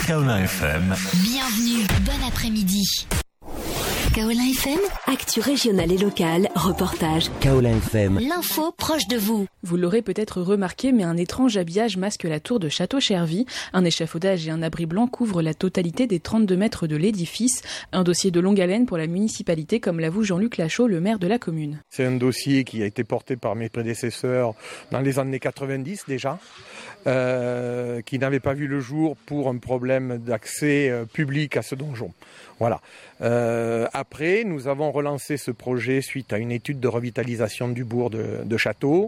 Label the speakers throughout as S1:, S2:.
S1: Kaolin FM.
S2: Bienvenue, bon après-midi. Kaolin FM,
S3: actu régionale et locale, reportage.
S4: Kaolin FM.
S2: L'info proche de vous.
S5: Vous l'aurez peut-être remarqué, mais un étrange habillage masque la tour de Château-Chervy. Un échafaudage et un abri blanc couvrent la totalité des 32 mètres de l'édifice. Un dossier de longue haleine pour la municipalité, comme l'avoue Jean-Luc Lachaud, le maire de la commune.
S6: C'est un dossier qui a été porté par mes prédécesseurs dans les années 90 déjà, qui n'avait pas vu le jour pour un problème d'accès public à ce donjon. Voilà. Après, nous avons relancé ce projet suite à une étude de revitalisation du bourg de Château,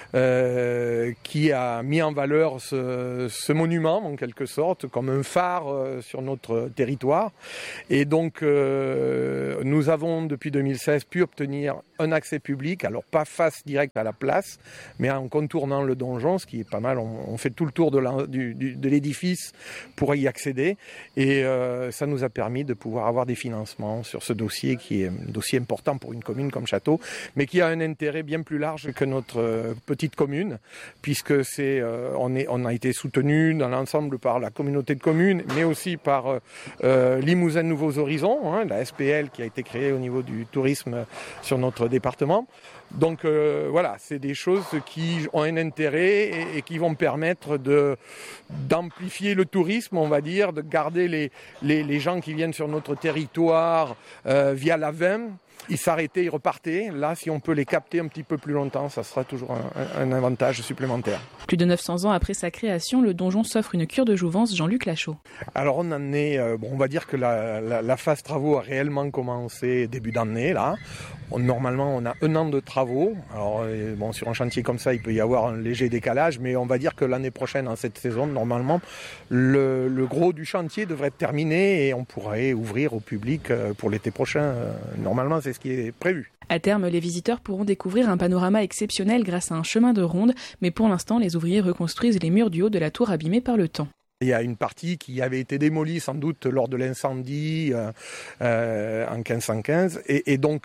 S6: qui a mis en valeur ce monument, en quelque sorte, comme un phare sur notre territoire. Et donc, nous avons, depuis 2016, pu obtenir un accès public, alors pas face directe à la place, mais en contournant le donjon, ce qui est pas mal. On fait tout le tour de l'édifice pour y accéder. Et ça nous a permis de pouvoir avoir des financements sur ce dossier qui est un dossier important pour une commune comme Château, mais qui a un intérêt bien plus large que notre petite commune, puisque on a été soutenu dans l'ensemble par la communauté de communes, mais aussi par Limousin Nouveaux Horizons, la SPL qui a été créée au niveau du tourisme sur notre département. Donc voilà, c'est des choses qui ont un intérêt et qui vont permettre d'amplifier le tourisme, on va dire, de garder les gens qui viennent sur notre territoire via la VEM. Ils s'arrêtaient, ils repartaient. Là, si on peut les capter un petit peu plus longtemps, ça sera toujours un avantage supplémentaire.
S5: Plus de 900 ans après sa création, le donjon s'offre une cure de jouvence. Jean-Luc Lachaud.
S6: Alors on en est, on va dire que la phase travaux a réellement commencé début d'année là. Normalement, on a 1 an de travaux. Alors sur un chantier comme ça, il peut y avoir un léger décalage, mais on va dire que l'année prochaine, en cette saison, normalement, le gros du chantier devrait être terminé et on pourrait ouvrir au public pour l'été prochain. Normalement, c'est ce qui est prévu.
S5: À terme, les visiteurs pourront découvrir un panorama exceptionnel grâce à un chemin de ronde, mais pour l'instant, les ouvriers reconstruisent les murs du haut de la tour abîmés par le temps.
S6: Il y a une partie qui avait été démolie sans doute lors de l'incendie en 1515 et donc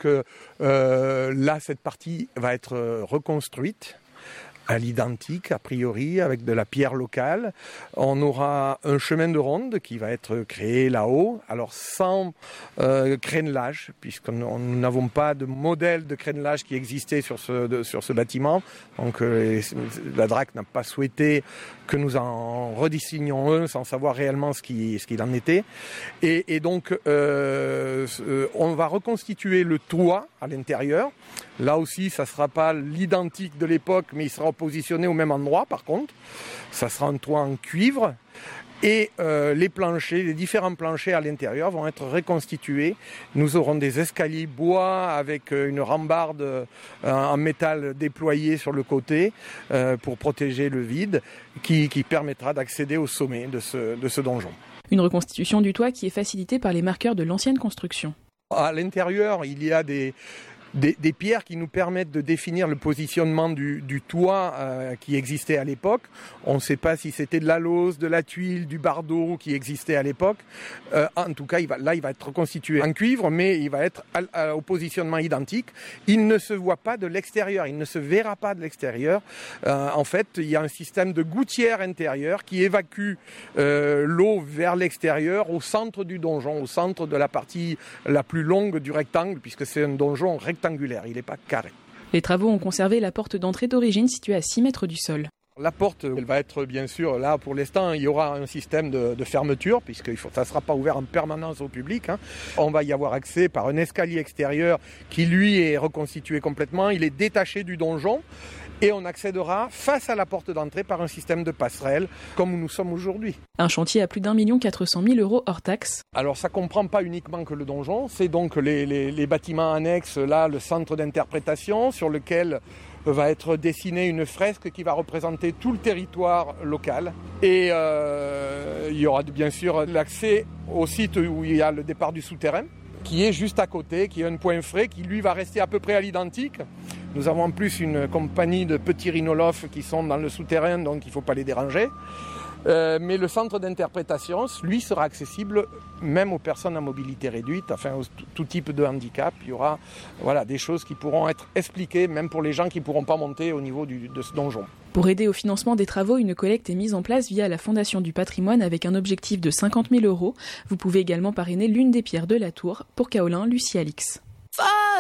S6: là cette partie va être reconstruite à l'identique, a priori, avec de la pierre locale. On aura un chemin de ronde qui va être créé là-haut, alors sans crénelage, puisque nous n'avons pas de modèle de crénelage qui existait sur ce bâtiment. Donc la DRAC n'a pas souhaité que nous en redessinions un sans savoir réellement ce qu'il en était. Et donc on va reconstituer le toit à l'intérieur. Là aussi, ça ne sera pas l'identique de l'époque, mais il sera positionné au même endroit par contre. Ça sera un toit en cuivre. Et les différents planchers à l'intérieur vont être reconstitués. Nous aurons des escaliers bois avec une rambarde en métal déployée sur le côté pour protéger le vide, qui permettra d'accéder au sommet de ce donjon.
S5: Une reconstitution du toit qui est facilitée par les marqueurs de l'ancienne construction.
S6: À l'intérieur, il y a des pierres qui nous permettent de définir le positionnement du toit qui existait à l'époque. On ne sait pas si c'était de la lauze, de la tuile, du bardeau qui existait à l'époque. En tout cas, il va être reconstitué en cuivre, mais il va être au positionnement identique. Il ne se voit pas de l'extérieur, il ne se verra pas de l'extérieur. En fait, il y a un système de gouttière intérieure qui évacue l'eau vers l'extérieur au centre du donjon, au centre de la partie la plus longue du rectangle, puisque c'est un donjon rectangulaire, il n'est pas carré.
S5: Les travaux ont conservé la porte d'entrée d'origine située à 6 mètres du sol.
S6: La porte, elle va être bien sûr, là pour l'instant, il y aura un système de fermeture, puisque ça ne sera pas ouvert en permanence au public. On va y avoir accès par un escalier extérieur qui lui est reconstitué complètement, il est détaché du donjon. Et on accédera face à la porte d'entrée par un système de passerelle, comme nous sommes aujourd'hui.
S5: Un chantier à plus d'1 400 000 € hors taxe.
S6: Alors ça ne comprend pas uniquement que le donjon, c'est donc les bâtiments annexes, là, le centre d'interprétation sur lequel va être dessinée une fresque qui va représenter tout le territoire local. Et il y aura bien sûr l'accès au site où il y a le départ du souterrain, qui est juste à côté, qui est un point frais, qui lui va rester à peu près à l'identique. Nous avons en plus une compagnie de petits rhinolophes qui sont dans le souterrain, donc il ne faut pas les déranger. Mais le centre d'interprétation, lui, sera accessible même aux personnes à mobilité réduite, enfin tout type de handicap. Il y aura des choses qui pourront être expliquées, même pour les gens qui ne pourront pas monter au niveau de ce donjon.
S5: Pour aider au financement des travaux, une collecte est mise en place via la Fondation du patrimoine avec un objectif de 50 000 €. Vous pouvez également parrainer l'une des pierres de la tour. Pour Kaolin, Lucie Alix.